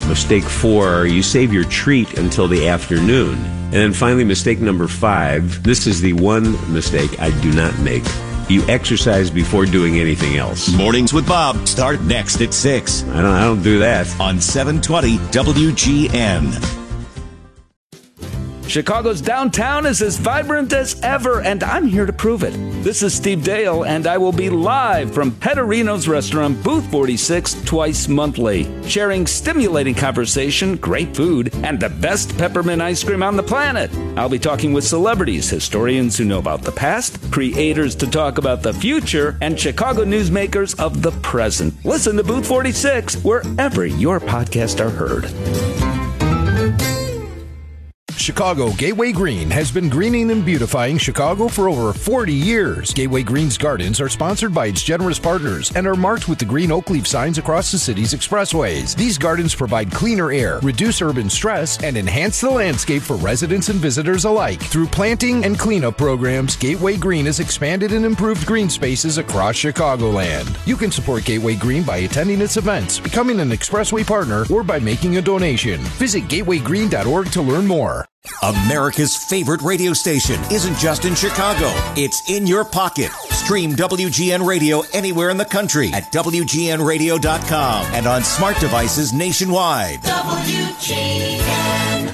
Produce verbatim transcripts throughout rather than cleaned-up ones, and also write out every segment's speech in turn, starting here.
Mistake four, you save your treat until the afternoon. And then finally, mistake number five, this is the one mistake I do not make. You exercise before doing anything else. Mornings with Bob start next at six. I don't, I don't do that. On seven twenty W G N. Chicago's downtown is as vibrant as ever, and I'm here to prove it. This is Steve Dale, and I will be live from Petterino's restaurant, Booth forty-six, twice monthly, sharing stimulating conversation, great food, and the best peppermint ice cream on the planet. I'll be talking with celebrities, historians who know about the past, creators to talk about the future, and Chicago newsmakers of the present. Listen to Booth forty-six wherever your podcasts are heard. Chicago Gateway Green has been greening and beautifying Chicago for over forty years. Gateway Green's gardens are sponsored by its generous partners and are marked with the green oak leaf signs across the city's expressways. These gardens provide cleaner air, reduce urban stress, and enhance the landscape for residents and visitors alike. Through planting and cleanup programs, Gateway Green has expanded and improved green spaces across Chicagoland. You can support Gateway Green by attending its events, becoming an expressway partner, or by making a donation. Visit gateway green dot org to learn more. America's favorite radio station isn't just in Chicago. It's in your pocket. Stream W G N Radio anywhere in the country at W G N radio dot com and on smart devices nationwide. W G N.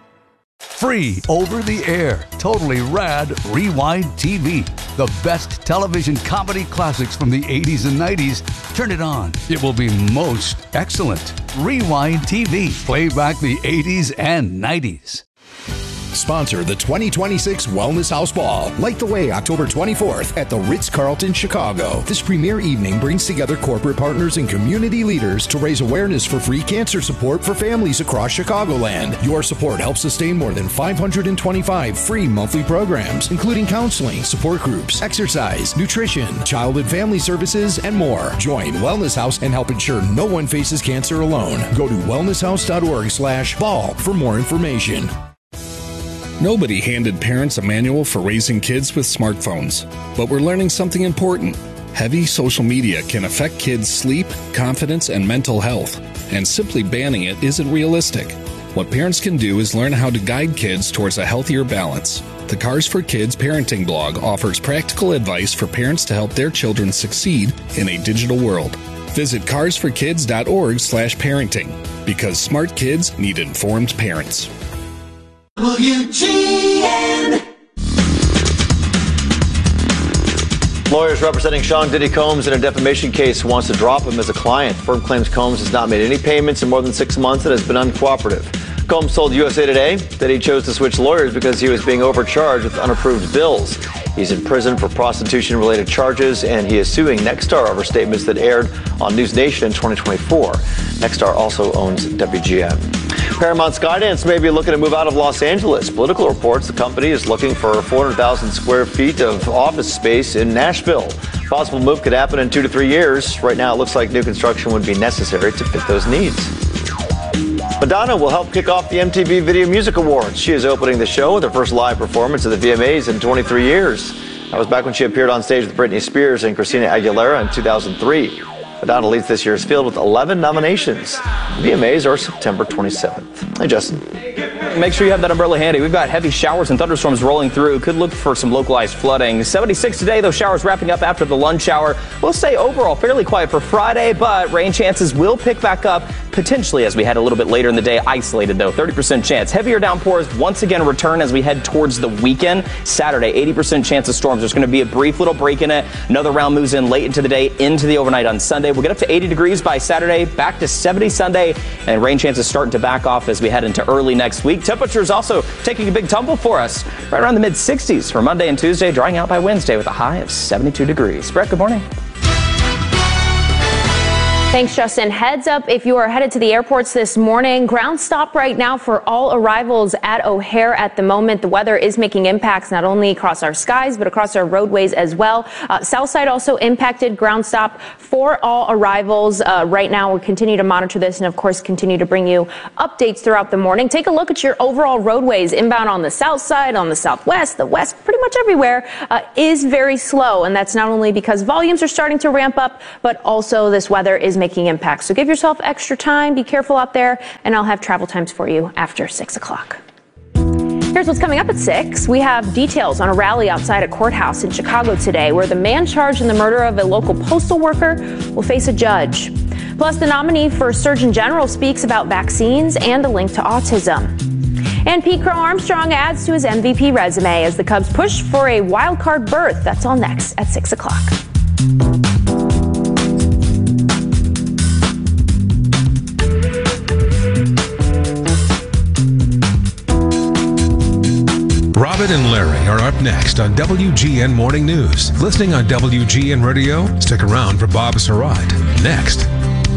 Free over the air, totally rad Rewind T V. The best television comedy classics from the eighties and nineties. Turn it on. It will be most excellent. Rewind T V. Play back the eighties and nineties. Sponsor the twenty twenty-six Wellness House Ball. Light the way October twenty-fourth at the Ritz-Carlton, Chicago. This premier evening brings together corporate partners and community leaders to raise awareness for free cancer support for families across Chicagoland. Your support helps sustain more than five hundred twenty-five free monthly programs, including counseling, support groups, exercise, nutrition, child and family services, and more. Join Wellness House and help ensure no one faces cancer alone. Go to wellness house dot org slash ball for more information. Nobody handed parents a manual for raising kids with smartphones, but we're learning something important. Heavy social media can affect kids' sleep, confidence, and mental health, and simply banning it isn't realistic. What parents can do is learn how to guide kids towards a healthier balance. The Cars for Kids parenting blog offers practical advice for parents to help their children succeed in a digital world. Visit cars for kids dot org slash parenting, because smart kids need informed parents. W G N. Lawyers representing Sean Diddy Combs in a defamation case wants to drop him as a client. Firm claims Combs has not made any payments in more than six months and has been uncooperative. Combs told U S A Today that he chose to switch lawyers because he was being overcharged with unapproved bills. He's in prison for prostitution-related charges, and he is suing Nexstar over statements that aired on News Nation in twenty twenty-four. Nexstar also owns W G N. Paramount Skydance may be looking to move out of Los Angeles. Political reports the company is looking for four hundred thousand square feet of office space in Nashville. Possible move could happen in two to three years. Right now, it looks like new construction would be necessary to fit those needs. Madonna will help kick off the M T V Video Music Awards. She is opening the show with her first live performance of the V M As in twenty-three years. That was back when she appeared on stage with Britney Spears and Christina Aguilera in two thousand three. Madonna leads this year's field with eleven nominations. The V M As are September twenty-seventh. Hey, Justin. Make sure you have that umbrella handy. We've got heavy showers and thunderstorms rolling through. Could look for some localized flooding. seventy-six today, those showers wrapping up after the lunch hour. We'll stay overall fairly quiet for Friday, but rain chances will pick back up potentially as we head a little bit later in the day. Isolated, though, thirty percent chance. Heavier downpours once again return as we head towards the weekend. Saturday, eighty percent chance of storms. There's going to be a brief little break in it. Another round moves in late into the day, into the overnight on Sunday. We'll get up to eighty degrees by Saturday, back to seventy Sunday, and rain chances starting to back off as we head into early next week. Temperatures also taking a big tumble for us, right around the mid sixties for Monday and Tuesday, drying out by Wednesday with a high of seventy-two degrees. Brett, good morning. Thanks, Justin. Heads up if you are headed to the airports this morning. Ground stop right now for all arrivals at O'Hare at the moment. The weather is making impacts not only across our skies, but across our roadways as well. Uh, Southside also impacted. Ground stop for all arrivals. Uh, right now, we'll continue to monitor this and, of course, continue to bring you updates throughout the morning. Take a look at your overall roadways. Inbound on the south side, on the southwest, the west, pretty much everywhere uh, is very slow. And that's not only because volumes are starting to ramp up, but also this weather is making impacts. So give yourself extra time, be careful out there, and I'll have travel times for you after six o'clock. Here's what's coming up at six. We have details on a rally outside a courthouse in Chicago today where the man charged in the murder of a local postal worker will face a judge. Plus, the nominee for Surgeon General speaks about vaccines and a link to autism. And Pete Crow Armstrong adds to his M V P resume as the Cubs push for a wild card berth. That's all next at six o'clock. Robin and Larry are up next on W G N Morning News. Listening on W G N Radio, stick around for Bob Surratt. Next.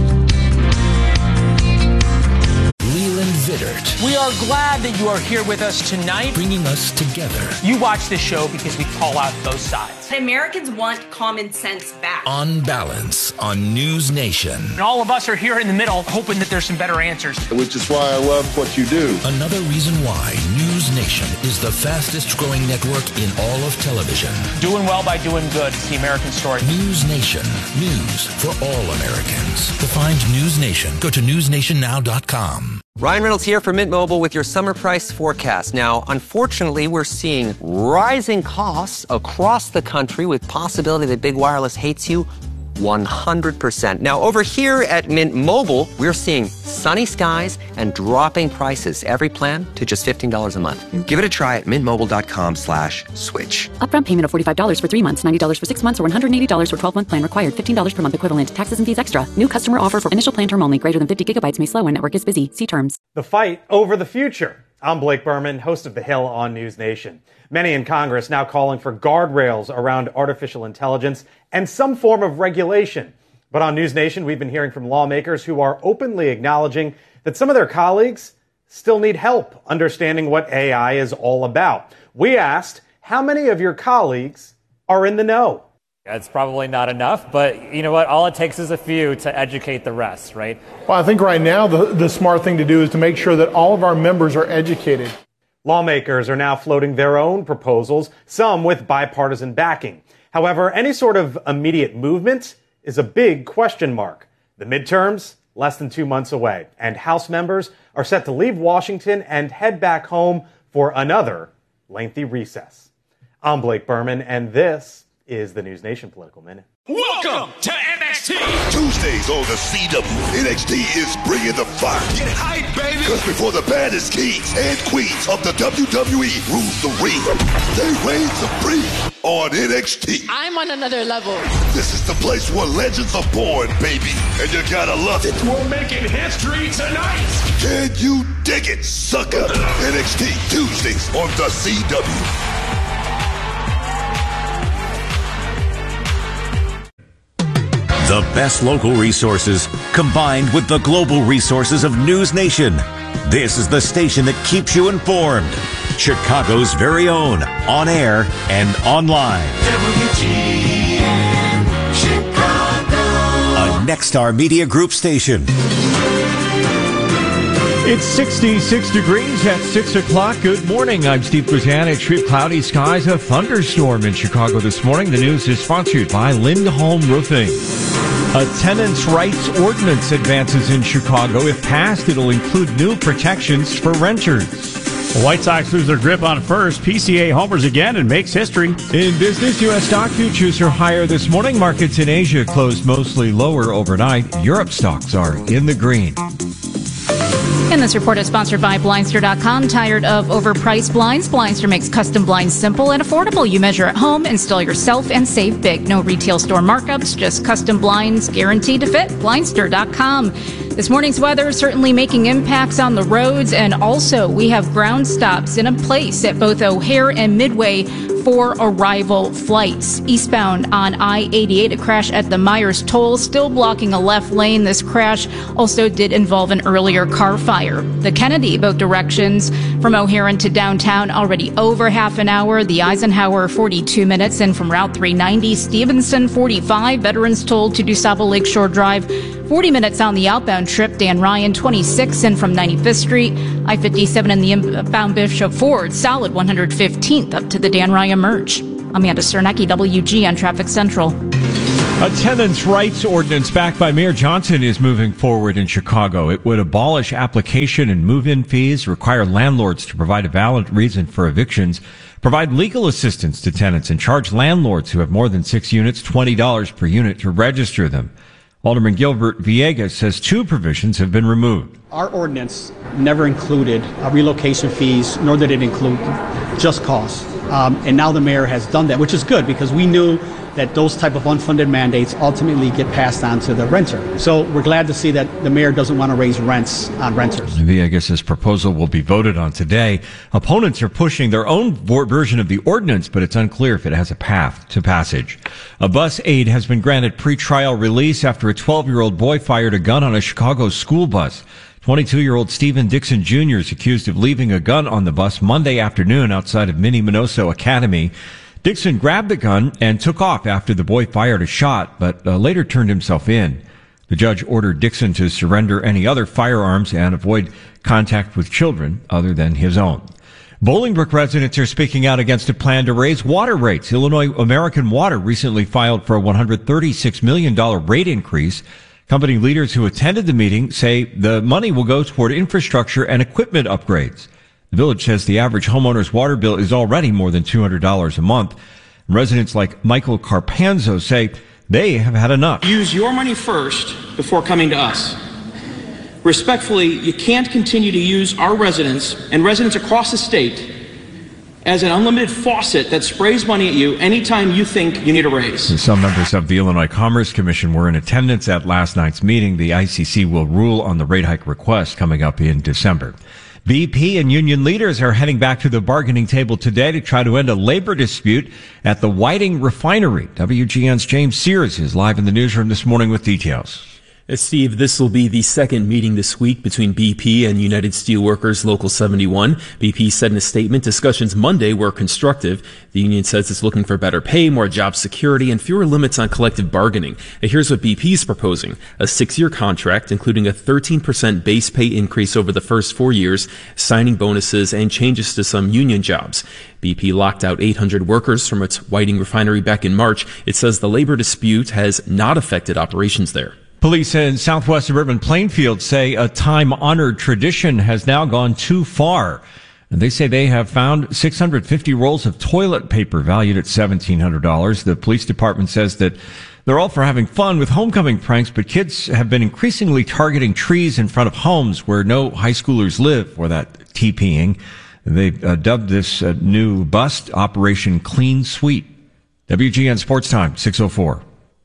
We are glad that you are here with us tonight, bringing us together. You watch this show because we call out both sides. Americans want common sense back. On Balance on News Nation. And all of us are here in the middle hoping that there's some better answers. Which is why I love what you do. Another reason why News Nation is the fastest growing network in all of television. Doing well by doing good. It's the American story. News Nation. News for all Americans. To find News Nation, go to news nation now dot com. Ryan Reynolds here for Mint Mobile with your summer price forecast. Now, unfortunately, we're seeing rising costs across the country with possibility that big wireless hates you one hundred percent. Now, over here at Mint Mobile, we're seeing sunny skies and dropping prices. Every plan to just fifteen dollars a month. Give it a try at mintmobile.com slash switch. Upfront payment of forty-five dollars for three months, ninety dollars for six months, or one hundred eighty dollars for twelve-month plan required. fifteen dollars per month equivalent. Taxes and fees extra. New customer offer for initial plan term only. Greater than fifty gigabytes may slow when network is busy. See terms. The fight over the future. I'm Blake Berman, host of The Hill on News Nation. Many in Congress now calling for guardrails around artificial intelligence and some form of regulation. But on News Nation, we've been hearing from lawmakers who are openly acknowledging that some of their colleagues still need help understanding what A I is all about. We asked, how many of your colleagues are in the know? It's probably not enough, but you know what? All it takes is a few to educate the rest, right? Well, I think right now the, the smart thing to do is to make sure that all of our members are educated. Lawmakers are now floating their own proposals, some with bipartisan backing. However, any sort of immediate movement is a big question mark. The midterms, less than two months away, and House members are set to leave Washington and head back home for another lengthy recess. I'm Blake Berman, and this is the News Nation Political Minute. Welcome to N X T! Tuesdays on the C W, N X T is bringing the fire. Get hype, baby! Because before the baddest kings and queens of the W W E rule the ring, they reign supreme on N X T. I'm on another level. This is the place where legends are born, baby, and you gotta love it. We're making history tonight! Can you dig it, sucker? N X T, Tuesdays on the C W. The best local resources combined with the global resources of News Nation. This is the station that keeps you informed. Chicago's very own, on air and online. W G N Chicago. A Nexstar Media Group station. It's sixty-six degrees at six o'clock. Good morning. I'm Steve Grzan. It's cloudy skies, a thunderstorm in Chicago this morning. The news is sponsored by Lindholm Roofing. A tenants' rights ordinance advances in Chicago. If passed, it'll include new protections for renters. The White Sox lose their grip on first. P C A homers again and makes history. In business, U S stock futures are higher this morning. Markets in Asia closed mostly lower overnight. Europe stocks are in the green. And this report is sponsored by Blindster dot com. Tired of overpriced blinds? Blindster makes custom blinds simple and affordable. You measure at home, install yourself, and save big. No retail store markups, just custom blinds guaranteed to fit. Blindster dot com. This morning's weather is certainly making impacts on the roads, and also we have ground stops in place at both O'Hare and Midway for arrival flights. Eastbound on I eighty-eight, a crash at the Myers Toll, still blocking a left lane. This crash also did involve an earlier car fire. The Kennedy, both directions from O'Hare to downtown, already over half an hour. The Eisenhower, forty-two minutes, and from Route three ninety, Stevenson, forty-five. Veterans Toll to DuSable Lakeshore Drive, forty minutes on the outbound trip. Dan Ryan, twenty-six, and from ninety-fifth Street, I fifty-seven and the inbound Bishop Ford, solid one hundred fifteenth up to the Dan Ryan merge. Amanda Cernecki, W G N Traffic Central. A tenants' rights ordinance backed by Mayor Johnson is moving forward in Chicago. It would abolish application and move-in fees, require landlords to provide a valid reason for evictions, provide legal assistance to tenants, and charge landlords who have more than six units twenty dollars per unit to register them. Alderman Gilbert Villegas says two provisions have been removed. Our ordinance never included uh, relocation fees, nor did it include just costs. Um, and now the mayor has done that, which is good because we knew that those type of unfunded mandates ultimately get passed on to the renter. So we're glad to see that the mayor doesn't want to raise rents on renters. Villegas' proposal will be voted on today. Opponents are pushing their own version of the ordinance, but it's unclear if it has a path to passage. A bus aide has been granted pretrial release after a twelve-year-old boy fired a gun on a Chicago school bus. twenty-two-year-old Stephen Dixon Junior is accused of leaving a gun on the bus Monday afternoon outside of Minnie Minoso Academy. Dixon grabbed the gun and took off after the boy fired a shot, but uh, later turned himself in. The judge ordered Dixon to surrender any other firearms and avoid contact with children other than his own. Bolingbrook residents are speaking out against a plan to raise water rates. Illinois American Water recently filed for a one hundred thirty-six million dollars rate increase. Company leaders who attended the meeting say the money will go toward infrastructure and equipment upgrades. The village says the average homeowner's water bill is already more than two hundred dollars a month. Residents like Michael Carpanzo say they have had enough. Use your money first before coming to us. Respectfully, you can't continue to use our residents and residents across the state as an unlimited faucet that sprays money at you anytime you think you need a raise. Some members of the Illinois Commerce Commission were in attendance at last night's meeting. The I C C will rule on the rate hike request coming up in December. B P and union leaders are heading back to the bargaining table today to try to end a labor dispute at the Whiting Refinery. W G N's James Sears is live in the newsroom this morning with details. Steve, this will be the second meeting this week between B P and United Steelworkers Local seventy-one. B P said in a statement, discussions Monday were constructive. The union says it's looking for better pay, more job security, and fewer limits on collective bargaining. Now, here's what B P is proposing. A six-year contract, including a thirteen percent base pay increase over the first four years, signing bonuses, and changes to some union jobs. B P locked out eight hundred workers from its Whiting Refinery back in March. It says the labor dispute has not affected operations there. Police in southwest suburban Plainfield say a time-honored tradition has now gone too far. They say they have found six hundred fifty rolls of toilet paper valued at seventeen hundred dollars. The police department says that they're all for having fun with homecoming pranks, but kids have been increasingly targeting trees in front of homes where no high schoolers live for that TPing. They uh, dubbed this uh, new bust Operation Clean Sweep. W G N Sports Time, six oh four.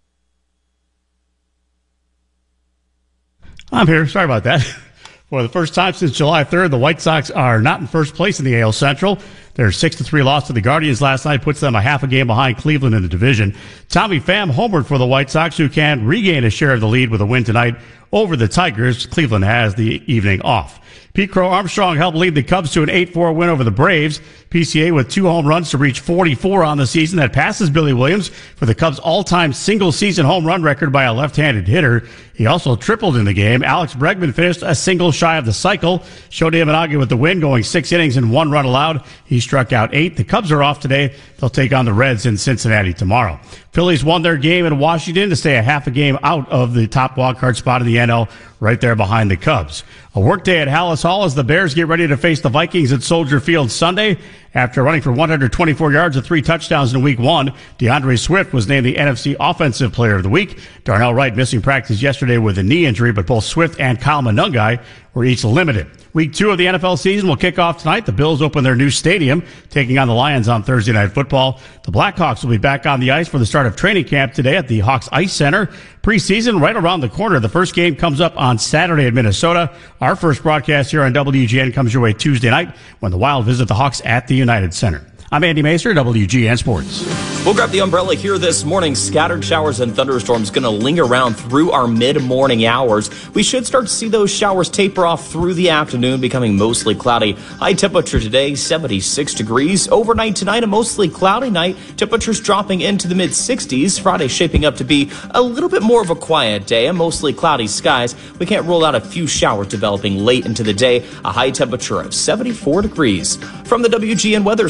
I'm here. Sorry about that. For the first time since July third, the White Sox are not in first place in the A L Central. Their six to three loss to the Guardians last night puts them a half a game behind Cleveland in the division. Tommy Pham homered for the White Sox, who can regain a share of the lead with a win tonight over the Tigers. Cleveland has the evening off. Pete Crow Armstrong helped lead the Cubs to an eight four win over the Braves. P C A with two home runs to reach forty-four on the season. That passes Billy Williams for the Cubs' all-time single-season home run record by a left-handed hitter. He also tripled in the game. Alex Bregman finished a single shy of the cycle. Shohei Ohtani with the win, going six innings and one run allowed. He struck out eight. The Cubs are off today. They'll take on the Reds in Cincinnati tomorrow. Phillies won their game in Washington to stay a half a game out of the top wildcard spot in the N L, right there behind the Cubs. A workday at Hallis Hall as the Bears get ready to face the Vikings at Soldier Field Sunday. After running for one hundred twenty-four yards and three touchdowns in week one, DeAndre Swift was named the N F C Offensive Player of the Week. Darnell Wright missing practice yesterday with a knee injury, but both Swift and Kyle Monungai were each limited. Week two of the N F L season will kick off tonight. The Bills open their new stadium, taking on the Lions on Thursday Night Football. The Blackhawks will be back on the ice for the start of training camp today at the Hawks Ice Center. Preseason right around the corner. The first game comes up on Saturday in Minnesota. Our first broadcast here on W G N comes your way Tuesday night when the Wild visit the Hawks at the United Center. I'm Andy Maester, W G N Sports. We'll grab the umbrella here this morning. Scattered showers and thunderstorms going to linger around through our mid-morning hours. We should start to see those showers taper off through the afternoon, becoming mostly cloudy. High temperature today, seventy-six degrees. Overnight tonight, a mostly cloudy night. Temperatures dropping into the mid-sixties. Friday shaping up to be a little bit more of a quiet day, a mostly cloudy skies. We can't rule out a few showers developing late into the day. A high temperature of seventy-four degrees. From the W G N Weather Center, I'm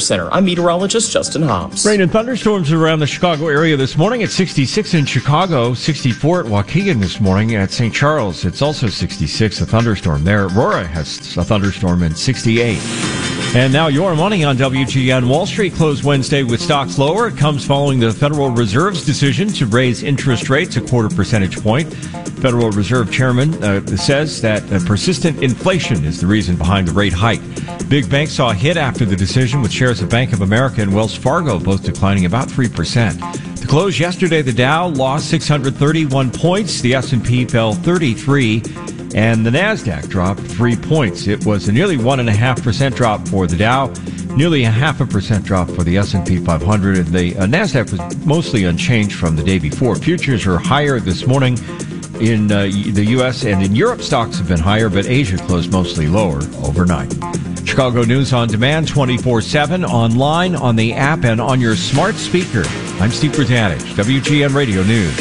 meteorologist Justin Hobbs. Rain and thunderstorms around the Chicago area this morning at sixty-six in Chicago, sixty-four at Waukegan this morning. At Saint Charles, it's also sixty-six, a thunderstorm there. Aurora has a thunderstorm and sixty-eight. And now your money on W G N. Wall Street closed Wednesday with stocks lower. It comes following the Federal Reserve's decision to raise interest rates a quarter percentage point. Federal Reserve Chairman uh, says that uh, persistent inflation is the reason behind the rate hike. Big banks saw a hit after the decision, with shares of Bank of America and Wells Fargo both declining about three percent. To close yesterday, the Dow lost six hundred thirty-one points. The S and P fell thirty-three. And the NASDAQ dropped three points. It was a nearly one point five percent drop for the Dow, nearly a half a percent drop for the S and P five hundred. The uh, NASDAQ was mostly unchanged from the day before. Futures are higher this morning in uh, the U S and in Europe. Stocks have been higher, but Asia closed mostly lower overnight. Chicago News on Demand, twenty-four seven, online, on the app, and on your smart speaker. I'm Steve Bertanich, W G N Radio News.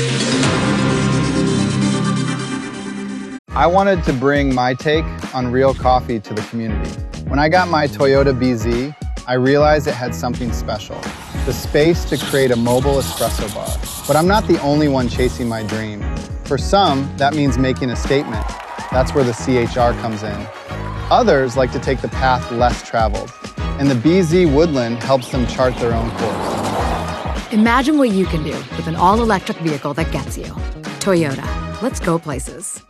I wanted to bring my take on real coffee to the community. When I got my Toyota B Z, I realized it had something special, the space to create a mobile espresso bar. But I'm not the only one chasing my dream. For some, that means making a statement. That's where the C H R comes in. Others like to take the path less traveled, and the B Z Woodland helps them chart their own course. Imagine what you can do with an all-electric vehicle that gets you. Toyota. Let's go places.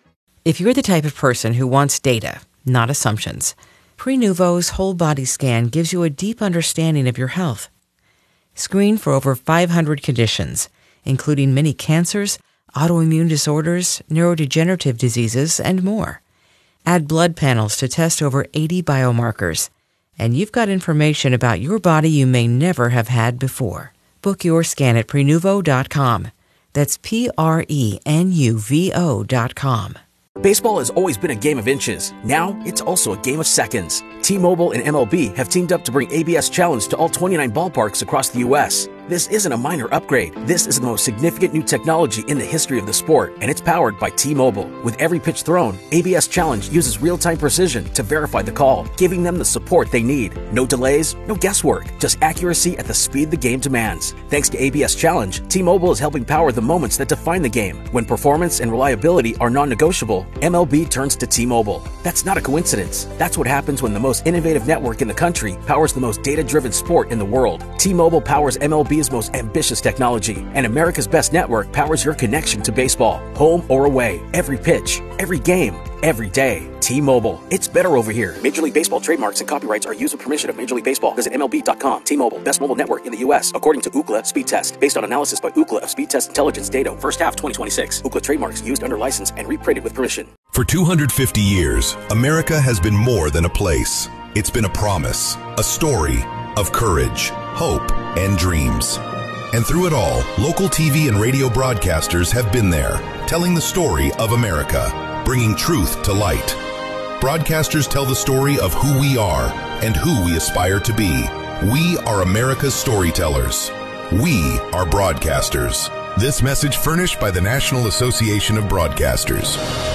If you're the type of person who wants data, not assumptions, Prenuvo's whole body scan gives you a deep understanding of your health. Screen for over five hundred conditions, including many cancers, autoimmune disorders, neurodegenerative diseases, and more. Add blood panels to test over eighty biomarkers, and you've got information about your body you may never have had before. Book your scan at Prenuvo dot com. That's P R E N U V O dot com. Baseball has always been a game of inches. Now, it's also a game of seconds. T-Mobile and M L B have teamed up to bring A B S Challenge to all twenty-nine ballparks across the U S This isn't a minor upgrade. This is the most significant new technology in the history of the sport, and it's powered by T-Mobile. With every pitch thrown, A B S Challenge uses real-time precision to verify the call, giving them the support they need. No delays, no guesswork, just accuracy at the speed the game demands. Thanks to A B S Challenge, T-Mobile is helping power the moments that define the game. When performance and reliability are non-negotiable, M L B turns to T-Mobile. That's not a coincidence. That's what happens when the most innovative network in the country powers the most data-driven sport in the world. T-Mobile powers M L B's most ambitious technology, and America's best network powers your connection to baseball, home or away, every pitch, every game, every day. T-Mobile. It's better over here. Major League Baseball trademarks and copyrights are used with permission of Major League Baseball. Visit M L B dot com. T-Mobile. Best mobile network in the U S according to Ookla Speed Test. Based on analysis by Ookla of Speed Test Intelligence data first half twenty twenty-six. Ookla trademarks used under license and reprinted with permission. For two hundred fifty years, America has been more than a place. It's been a promise, a story of courage, hope, and dreams. And through it all, local T V and radio broadcasters have been there, telling the story of America, bringing truth to light. Broadcasters tell the story of who we are and who we aspire to be. We are America's storytellers. We are broadcasters. This message furnished by the National Association of Broadcasters.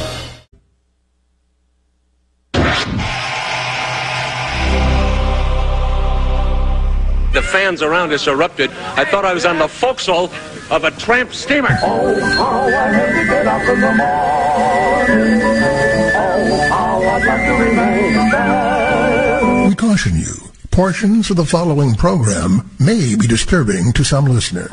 The fans around us erupted. I thought I was on the forecastle of a tramp steamer. Oh, how I have to get up in the morning. Oh, how I'd like to remain there. We caution you, portions of the following program may be disturbing to some listeners.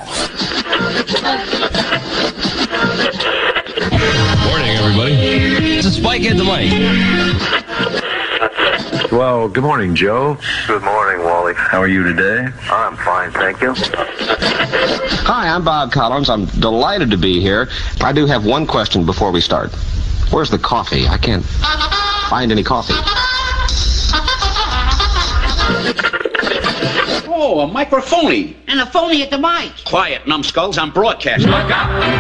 Morning, everybody. It's a Spike at the mic. Well, good morning, Joe. Good morning, Wally. How are you today? I'm fine, thank you. Hi, I'm Bob Collins. I'm delighted to be here. I do have one question before we start. Where's the coffee? I can't find any coffee. Oh, a microphony. And a phony at the mic. Quiet, numbskulls. I'm broadcasting. Look out.